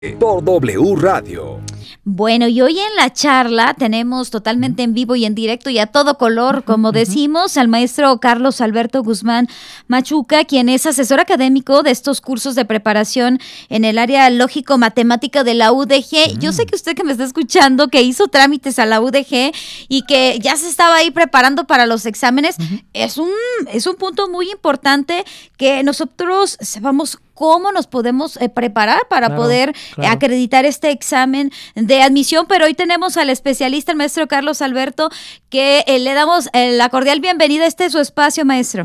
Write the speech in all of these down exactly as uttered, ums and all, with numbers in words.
Por W Radio. Bueno, y hoy en la charla tenemos totalmente en vivo y en directo y a todo color, como decimos, al maestro Carlos Alberto Guzmán Machuca, quien es asesor académico de estos cursos de preparación en el área lógico-matemática de la U D G. Yo sé que usted que me está escuchando, que hizo trámites a la U D G y que ya se estaba ahí preparando para los exámenes, uh-huh. es un, es un punto muy importante que nosotros sepamos cómo nos podemos eh, preparar para claro, poder claro. acreditar este examen de admisión, pero hoy tenemos al especialista, el maestro Carlos Alberto, que eh, le damos eh, la cordial bienvenida a este su espacio, maestro.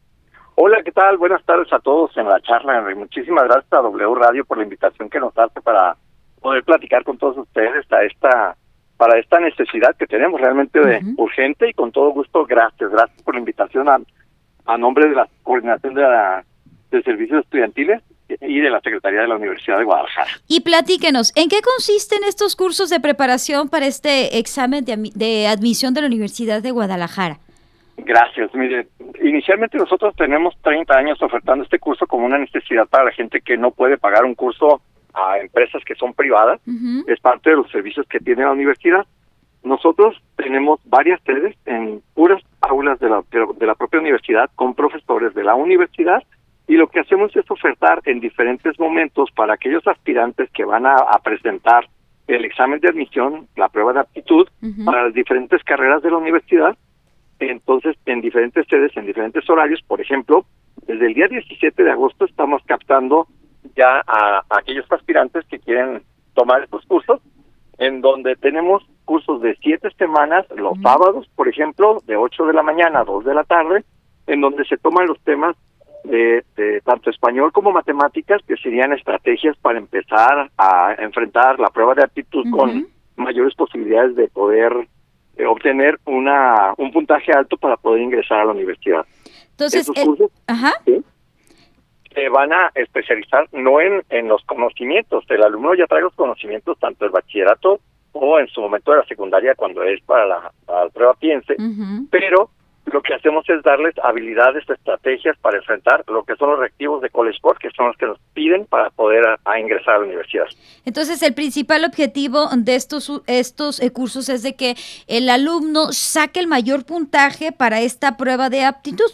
Hola, ¿qué tal? Buenas tardes a todos en la charla. Muchísimas gracias a W Radio por la invitación que nos hace para poder platicar con todos ustedes a esta, para esta necesidad que tenemos realmente de uh-huh. urgente, y con todo gusto, gracias. Gracias por la invitación a, a nombre de la coordinación de la de servicios estudiantiles y de la Secretaría de la Universidad de Guadalajara. Y platíquenos, ¿en qué consisten estos cursos de preparación para este examen de, de admisión de la Universidad de Guadalajara? Gracias. Mire, inicialmente nosotros tenemos treinta años ofertando este curso como una necesidad para la gente que no puede pagar un curso a empresas que son privadas. Uh-huh. Es parte de los servicios que tiene la universidad. Nosotros tenemos varias sedes en puras aulas de la, de la propia universidad con profesores de la universidad. Y lo que hacemos es ofertar en diferentes momentos para aquellos aspirantes que van a, a presentar el examen de admisión, la prueba de aptitud, uh-huh. para las diferentes carreras de la universidad. Entonces, en diferentes sedes, en diferentes horarios, por ejemplo, desde el día diecisiete de agosto estamos captando ya a, a aquellos aspirantes que quieren tomar estos cursos, en donde tenemos cursos de siete semanas, los uh-huh. sábados, por ejemplo, de ocho de la mañana a dos de la tarde, en donde se toman los temas De, de tanto español como matemáticas, que serían estrategias para empezar a enfrentar la prueba de aptitud uh-huh. con mayores posibilidades de poder eh, obtener una un puntaje alto para poder ingresar a la universidad. Entonces, Estos el... cursos Ajá. ¿sí? se van a especializar no en, en los conocimientos. El alumno ya trae los conocimientos tanto del bachillerato o en su momento de la secundaria cuando es para la, para la prueba piense, uh-huh. pero lo que hacemos es darles habilidades, estrategias para enfrentar lo que son los reactivos de College Board, que son los que nos piden para poder a, a ingresar a la universidad. Entonces, el principal objetivo de estos estos eh, cursos es de que el alumno saque el mayor puntaje para esta prueba de aptitud.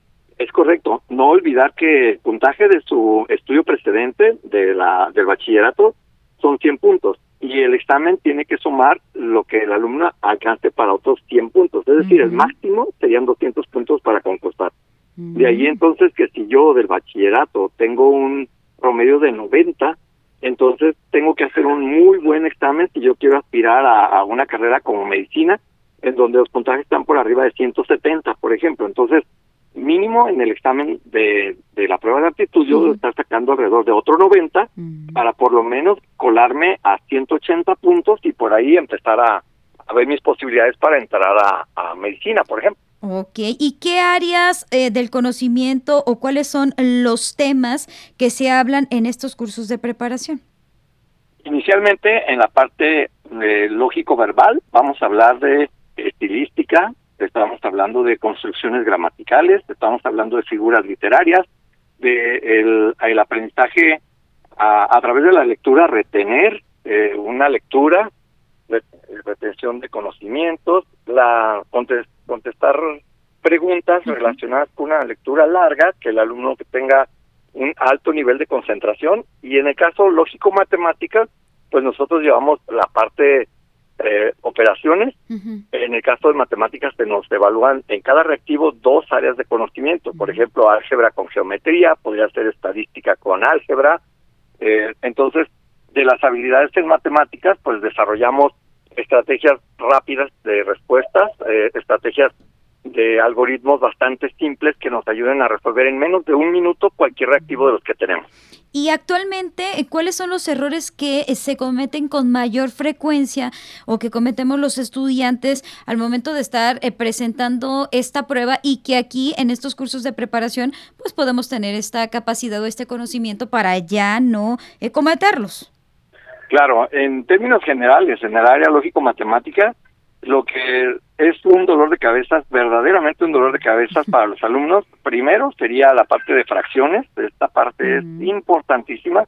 Es correcto. No olvidar que el puntaje de su estudio precedente de la del bachillerato son cien puntos. Y el examen tiene que sumar lo que el alumno alcance para otros cien puntos. Es decir, uh-huh. el máximo serían doscientos puntos para concursar. Uh-huh. De ahí entonces que si yo del bachillerato tengo un promedio de noventa, entonces tengo que hacer un muy buen examen si yo quiero aspirar a, a una carrera como medicina, en donde los puntajes están por arriba de ciento setenta, por ejemplo. Entonces, mínimo en el examen de, de la prueba de aptitud, yo debo estar sacando alrededor de otro noventa uh-huh. para por lo menos colarme a ciento ochenta puntos y por ahí empezar a, a ver mis posibilidades para entrar a, a medicina, por ejemplo. Ok, ¿y qué áreas eh, del conocimiento o cuáles son los temas que se hablan en estos cursos de preparación? Inicialmente, en la parte de lógico-verbal, vamos a hablar de estilística, estamos hablando de construcciones gramaticales, estamos hablando de figuras literarias, de el, el aprendizaje a, a través de la lectura, retener eh, una lectura, de, retención de conocimientos, la contest, contestar preguntas uh-huh. relacionadas con una lectura larga, que el alumno que tenga un alto nivel de concentración, y en el caso lógico-matemáticas, pues nosotros llevamos la parte Eh, operaciones. Uh-huh. En el caso de matemáticas se nos evalúan en cada reactivo dos áreas de conocimiento, uh-huh. por ejemplo, álgebra con geometría, podría ser estadística con álgebra. Eh, entonces, de las habilidades en matemáticas, pues desarrollamos estrategias rápidas de respuestas, eh, estrategias de algoritmos bastante simples que nos ayuden a resolver en menos de un minuto cualquier reactivo de los que tenemos. Y actualmente, ¿cuáles son los errores que se cometen con mayor frecuencia o que cometemos los estudiantes al momento de estar eh, presentando esta prueba y que aquí en estos cursos de preparación pues podemos tener esta capacidad o este conocimiento para ya no eh, cometerlos? Claro, en términos generales, en el área lógico-matemática, lo que es un dolor de cabeza, verdaderamente un dolor de cabeza para los alumnos, primero sería la parte de fracciones. Esta parte uh-huh. es importantísima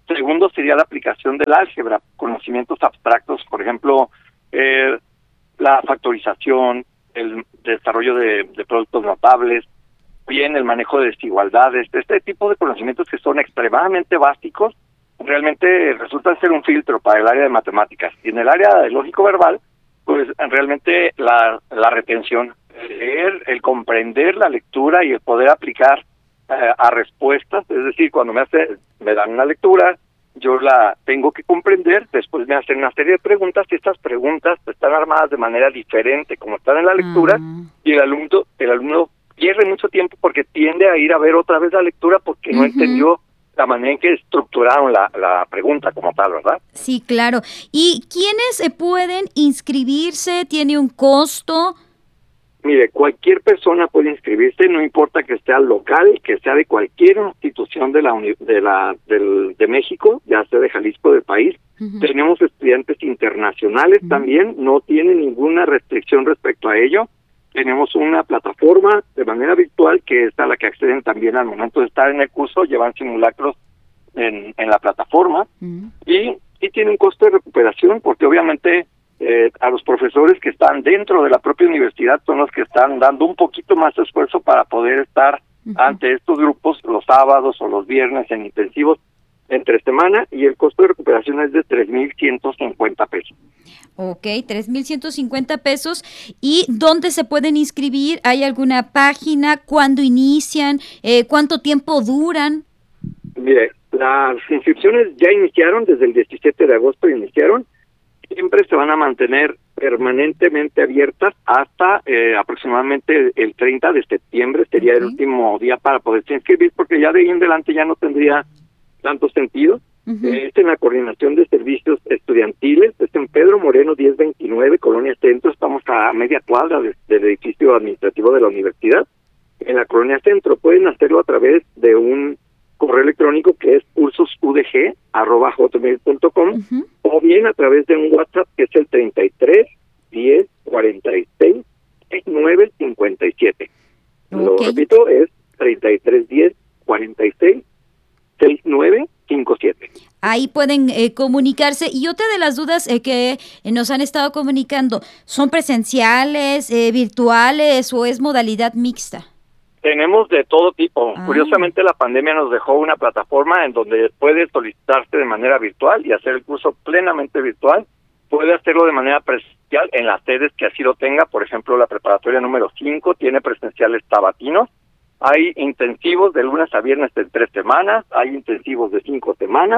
Segundo sería la aplicación del álgebra, conocimientos abstractos, por ejemplo, eh, la factorización, el desarrollo de, de productos notables, bien el manejo de desigualdades, este tipo de conocimientos que son extremadamente básicos, realmente resultan ser un filtro para el área de matemáticas. Y en el área de lógico-verbal, pues realmente la, la retención, el leer, el comprender la lectura y el poder aplicar eh, a respuestas, es decir, cuando me hace, me dan una lectura, yo la tengo que comprender, después me hacen una serie de preguntas y estas preguntas están armadas de manera diferente como están en la lectura, uh-huh. y el alumno, el alumno pierde mucho tiempo porque tiende a ir a ver otra vez la lectura porque uh-huh. no entendió la manera en que estructuraron la, la pregunta como tal, ¿verdad? Sí, claro. ¿Y quiénes eh, pueden inscribirse? ¿Tiene un costo? Mire, cualquier persona puede inscribirse, no importa que sea local, que sea de cualquier institución de la uni- de la del, de México, ya sea de Jalisco, del país. Uh-huh. Tenemos estudiantes internacionales uh-huh. también, no tiene ninguna restricción respecto a ello. Tenemos una plataforma de manera virtual que es a la que acceden también al momento de estar en el curso, llevan simulacros en, en la plataforma uh-huh. y, y tiene un costo de recuperación porque obviamente eh, a los profesores que están dentro de la propia universidad son los que están dando un poquito más de esfuerzo para poder estar uh-huh. ante estos grupos los sábados o los viernes en intensivos entre semana y el costo de recuperación es de tres mil ciento cincuenta pesos. Ok, tres mil ciento cincuenta pesos. ¿Y dónde se pueden inscribir? ¿Hay alguna página? ¿Cuándo inician? Eh, ¿Cuánto tiempo duran? Mire, las inscripciones ya iniciaron, desde el diecisiete de agosto iniciaron. Siempre se van a mantener permanentemente abiertas hasta eh, aproximadamente el treinta de septiembre, sería okay. el último día para poderse inscribir, porque ya de ahí en adelante ya no tendría tanto sentido. Uh-huh. Eh, es en la Coordinación de Servicios Estudiantiles, es en Pedro Moreno diez veintinueve, Colonia Centro, estamos a media cuadra de, del edificio administrativo de la universidad. En la Colonia Centro pueden hacerlo a través de un correo electrónico que es cursosudg arroba hotmail punto com uh-huh. o bien a través de un WhatsApp que es el treinta y tres diez cuarenta y seis nueve cincuenta y siete. Okay. Lo repito, es treinta y tres diez cuarenta y seis sesenta y nueve cincuenta y siete. Ahí pueden eh, comunicarse. Y otra de las dudas eh, que eh, nos han estado comunicando, ¿son presenciales, eh, virtuales o es modalidad mixta? Tenemos de todo tipo. Ah. Curiosamente, la pandemia nos dejó una plataforma en donde puede solicitarse de manera virtual y hacer el curso plenamente virtual. Puede hacerlo de manera presencial en las sedes que así lo tenga. Por ejemplo, la preparatoria número cinco tiene presenciales sabatinos. Hay intensivos de lunes a viernes de tres semanas, hay intensivos de cinco semanas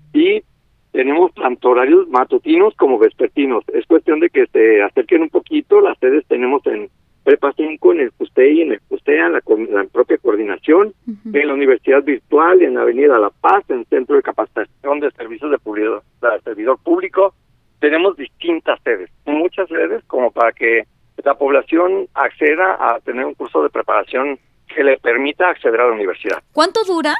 y tenemos tanto horarios matutinos como vespertinos. Es cuestión de que se acerquen un poquito. Las sedes tenemos en Prepa cinco, en el CUSTEI, en el CUSTEA, en la, la propia coordinación, uh-huh. en la Universidad Virtual, en la Avenida La Paz, en el Centro de Capacitación de Servicios de, publicidad, de Servidor Público. Tenemos distintas sedes, muchas sedes, como para que la población acceda a tener un curso de preparación que le permita acceder a la universidad. ¿Cuánto dura?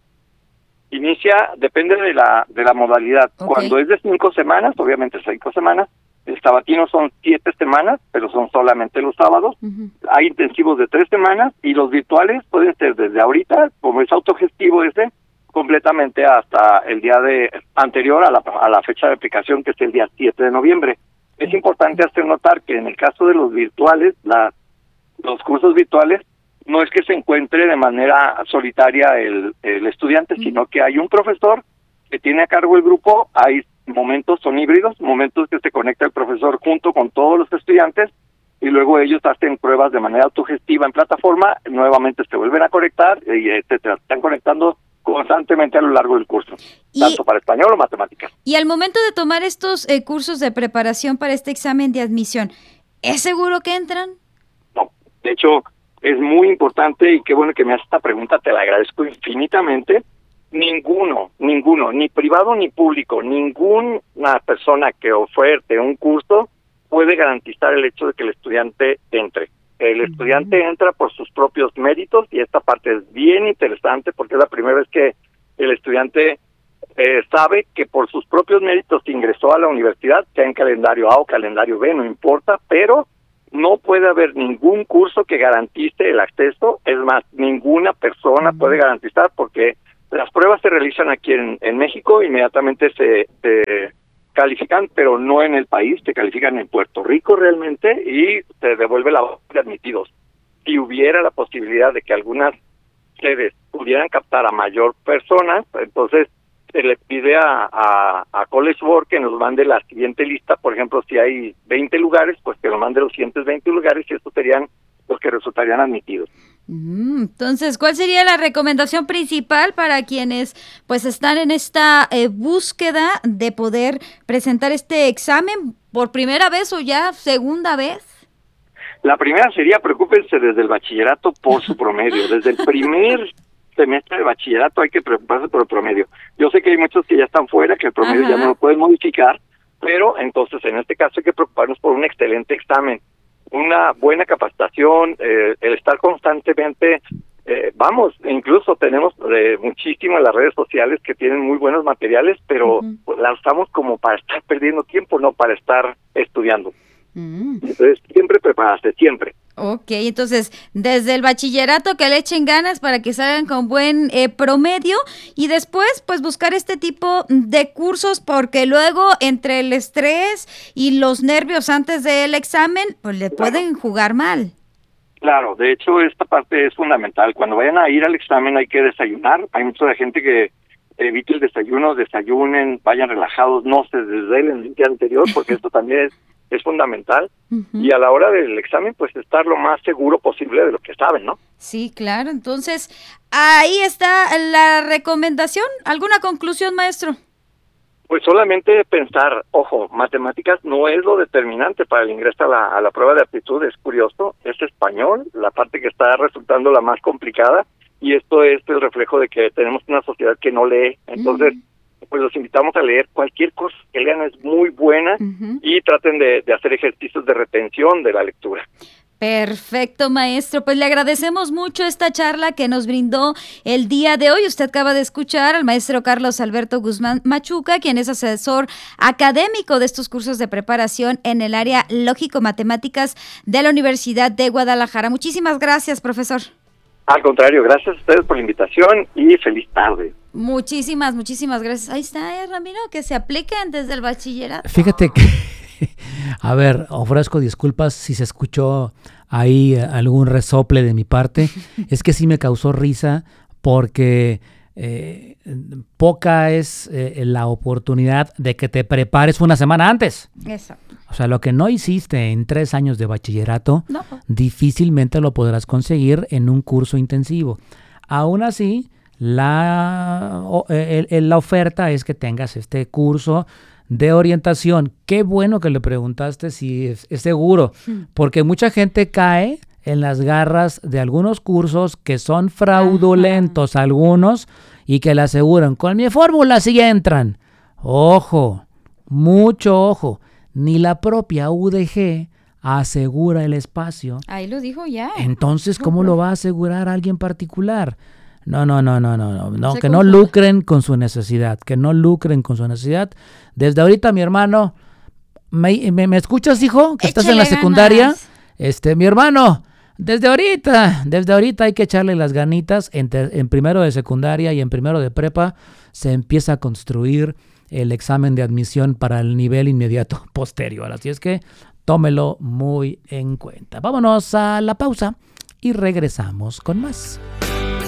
Inicia, depende de la de la modalidad. Okay. Cuando es de cinco semanas, obviamente cinco semanas, el sabatino son siete semanas, pero son solamente los sábados. Uh-huh. Hay intensivos de tres semanas y los virtuales pueden ser desde ahorita, como es autogestivo ese, completamente hasta el día de anterior a la, a la fecha de aplicación, que es el día siete de noviembre. Es importante hacer notar que en el caso de los virtuales, la, los cursos virtuales, no es que se encuentre de manera solitaria el, el estudiante, uh-huh. sino que hay un profesor que tiene a cargo el grupo. Hay momentos, son híbridos, momentos que se conecta el profesor junto con todos los estudiantes y luego ellos hacen pruebas de manera autogestiva en plataforma, nuevamente se vuelven a conectar, y etcétera. Están conectando constantemente a lo largo del curso, y, tanto para español o matemáticas. Y al momento de tomar estos eh, cursos de preparación para este examen de admisión, ¿es seguro que entran? No, de hecho, es muy importante y qué bueno que me haces esta pregunta, te la agradezco infinitamente. Ninguno, ninguno, ni privado ni público, ninguna persona que oferte un curso puede garantizar el hecho de que el estudiante entre. El uh-huh. estudiante entra por sus propios méritos y esta parte es bien interesante porque es la primera vez que el estudiante eh, sabe que por sus propios méritos ingresó a la universidad, sea en calendario A o calendario B, no importa, pero no puede haber ningún curso que garantice el acceso. Es más, ninguna persona uh-huh. puede garantizar porque las pruebas se realizan aquí en, en México, inmediatamente se, se califican, pero no en el país, te califican en Puerto Rico realmente y te devuelve la hoja de admitidos. Si hubiera la posibilidad de que algunas sedes pudieran captar a mayor personas, entonces se le pide a, a, a College Board que nos mande la siguiente lista. Por ejemplo, si hay veinte lugares, pues que nos mande los siguientes veinte lugares y estos serían los que resultarían admitidos. Entonces, ¿cuál sería la recomendación principal para quienes pues están en esta eh, búsqueda de poder presentar este examen por primera vez o ya segunda vez? La primera sería, preocúpense desde el bachillerato por su promedio. Desde el primer semestre de bachillerato hay que preocuparse por el promedio. Yo sé que hay muchos que ya están fuera, que el promedio Ajá. ya no lo pueden modificar, pero entonces en este caso hay que preocuparnos por un excelente examen, una buena capacitación, eh, el estar constantemente, eh, vamos, incluso tenemos eh, muchísimo en las redes sociales que tienen muy buenos materiales, pero uh-huh. pues, la usamos como para estar perdiendo tiempo, no para estar estudiando. Uh-huh. Entonces, siempre prepararse, siempre. Ok, entonces, desde el bachillerato que le echen ganas para que salgan con buen eh, promedio y después, pues, buscar este tipo de cursos porque luego, entre el estrés y los nervios antes del examen, pues, le claro. pueden jugar mal. Claro, de hecho, esta parte es fundamental. Cuando vayan a ir al examen hay que desayunar. Hay mucha gente que evite el desayuno, desayunen, vayan relajados, no se desvelen el día anterior porque esto también es es fundamental, uh-huh. y a la hora del examen, pues estar lo más seguro posible de lo que saben, ¿no? Sí, claro, entonces, ahí está la recomendación. ¿Alguna conclusión, maestro? Pues solamente pensar, ojo, matemáticas no es lo determinante para el ingreso a la, a la prueba de aptitud, es curioso, es español, la parte que está resultando la más complicada, y esto es el reflejo de que tenemos una sociedad que no lee, entonces, uh-huh. pues los invitamos a leer cualquier cosa que lean, es muy buena, uh-huh. y traten de, de hacer ejercicios de retención de la lectura. Perfecto, maestro. Pues le agradecemos mucho esta charla que nos brindó el día de hoy. Usted acaba de escuchar al maestro Carlos Alberto Guzmán Machuca, quien es asesor académico de estos cursos de preparación en el área lógico-matemáticas de la Universidad de Guadalajara. Muchísimas gracias, profesor. Al contrario, gracias a ustedes por la invitación y feliz tarde. Muchísimas, muchísimas gracias. Ahí está, eh, Ramiro, que se apliquen desde el bachillerato. Fíjate que, a ver, ofrezco disculpas si se escuchó ahí algún resople de mi parte. Es que sí me causó risa porque eh, poca es eh, la oportunidad de que te prepares una semana antes. Exacto. O sea, lo que no hiciste en tres años de bachillerato, no. difícilmente lo podrás conseguir en un curso intensivo. Aún así, la, el, el, la oferta es que tengas este curso de orientación. Qué bueno que le preguntaste si es, es seguro, porque mucha gente cae en las garras de algunos cursos que son fraudulentos, Ajá. algunos, y que le aseguran, con mi fórmula sí entran. Ojo, mucho ojo. Ni la propia U D G asegura el espacio. Ahí lo dijo ya. Entonces, ¿cómo lo va a asegurar alguien particular? No, no, no, no, no, no, no que no lucren con su necesidad, que no lucren con su necesidad. Desde ahorita, mi hermano, ¿me, me, me escuchas, hijo? Que Échale estás en la secundaria. Ganas. Este, mi hermano, desde ahorita, desde ahorita hay que echarle las ganitas. En, te, en primero de secundaria y en primero de prepa se empieza a construir el examen de admisión para el nivel inmediato posterior. Así es que tómelo muy en cuenta. Vámonos a la pausa y regresamos con más.